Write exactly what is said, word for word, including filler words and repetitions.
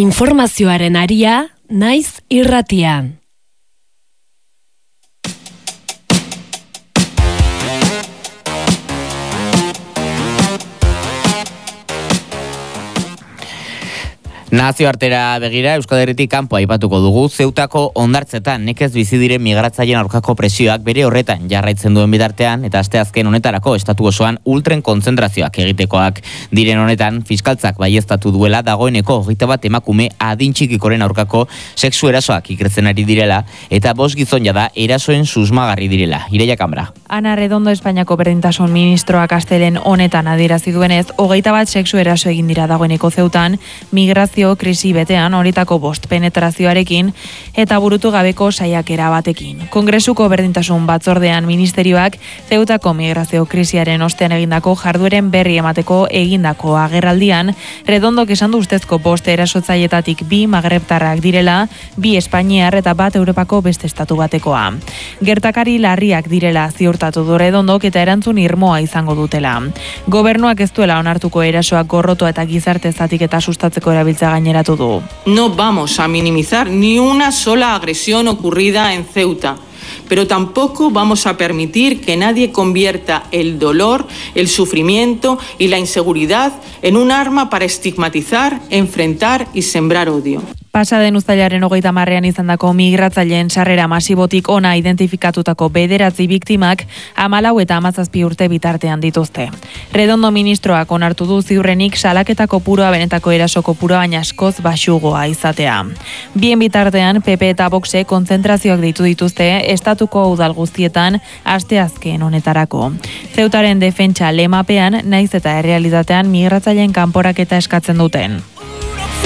Informazioaren aria, naiz irratian. Nazioartera begira, Euskal Herritik kanpo aipatuko dugu, Zeutako hondartzetan nekez bizi diren migratzaileen aurkako presioak bere horretan jarraitzen duen bitartean, eta asteazken honetarako estatu osoan ultren kontzentrazioak egitekoak diren honetan, fiskaltzak baieztatu duela dagoeneko hogeita bat emakume adin txikikoren aurkako sexu erasoak ikertzen ari direla, eta bost gizon jada erasoen susmagarri direla. Ireia Kamara. Ana Redondo Espainiako berdintasun ministroak astelehen honetan adierazi duenez, hogeita bat sexu eraso egin dira dagoeneko Zeutan, migrazio krisi betean horitako bost penetrazioarekin eta burutu gabeko saiakera batekin. Kongresuko berdintasun batzordean ministerioak Zeutako migrazio krisiaren ostean egindako jardueren berri emateko egindako agerraldian, Redondok esan du ustezko bost erasotzaietatik bi magrebtarrak direla, bi espainiar eta bat Europako beste estatu batekoa. Gertakari larriak direla ziurtatu du Redondok eta erantzun irmoa izango dutela. Gobernuak ez duela onartuko erasoak gorrotua eta gizarte zatiketa sustatzeko erabiltza gaineratu du. No vamos a minimizar ni una sola agresión ocurrida en Ceuta, pero tampoco vamos a permitir que nadie convierta el dolor, el sufrimiento y la inseguridad en un arma para estigmatizar, enfrentar y sembrar odio. Pasaden uztailaren hogeita marrean izandako migratzaileen sarrera masibotik ona identifikatutako bederatzi biktimak hamalau eta hamazazpi urte bitartean dituzte. Redondo ministroak onartu du ziurrenik salaketa kopurua benetako eraso kopurua baina askoz baxugoa izatea. Bien bitartean, P P eta Voxe kontzentrazioak ditu dituzte estatuko udal guztietan asteazken honetarako. Zeutaren defentsa lemapean, naiz eta errealitatean migratzaileen kanporaketa eskatzen duten.